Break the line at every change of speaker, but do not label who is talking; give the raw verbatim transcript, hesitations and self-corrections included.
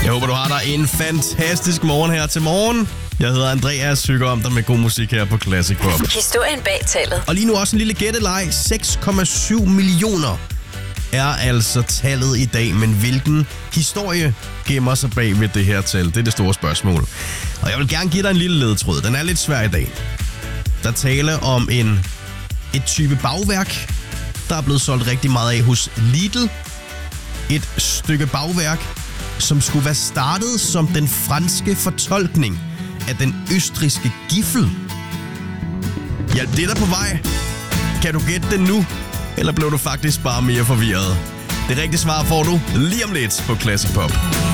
Jeg håber, du har dig en fantastisk morgen her til morgen. Jeg hedder Andreas, hygger om dig med god musik her på Classic Pop.
Historien bag tallet.
Og lige nu også en lille gætteleg. seks komma syv millioner er altså tallet i dag, men hvilken historie gemmer sig bag ved det her tal? Det er det store spørgsmål. Og jeg vil gerne give dig en lille ledetråd. Den er lidt svær i dag. Der taler om en et type bagværk, der er blevet solgt rigtig meget af hos Lidl. Et stykke bagværk, som skulle være startet som den franske fortolkning af den østrigske giffel. Hjælp det der på vej. Kan du gætte det nu, eller blev du faktisk bare mere forvirret? Det rigtige svar får du lige om lidt på Classic Pop.